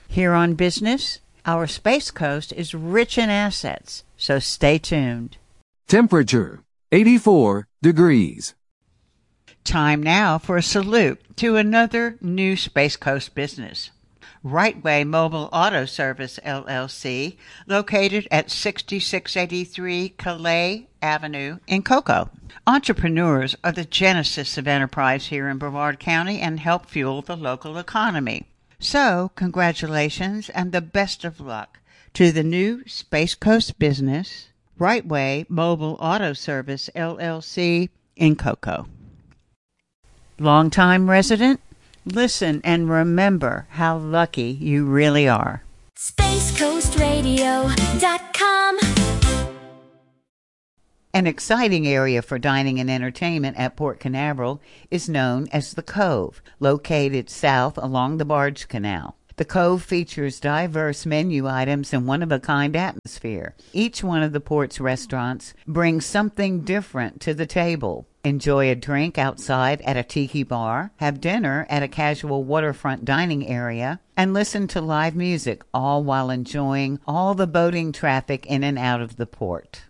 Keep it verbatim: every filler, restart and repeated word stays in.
Here on Business, our Space Coast is rich in assets, so stay tuned. Temperature, eighty-four degrees. Time now for a salute to another new Space Coast business. Rightway Mobile Auto Service, L L C, located at sixty-six eighty-three Calais Avenue in Cocoa. Entrepreneurs are the genesis of enterprise here in Brevard County and help fuel the local economy. So, congratulations and the best of luck to the new Space Coast business, Rightway Mobile Auto Service, L L C, in Cocoa. Longtime resident? Listen and remember how lucky you really are. space coast radio dot com. An exciting area for dining and entertainment at Port Canaveral is known as the Cove, located south along the Barge Canal. The Cove features diverse menu items and one-of-a-kind atmosphere. Each one of the port's restaurants brings something different to the table. Enjoy a drink outside at a tiki bar, have dinner at a casual waterfront dining area, and listen to live music, all while enjoying all the boating traffic in and out of the port.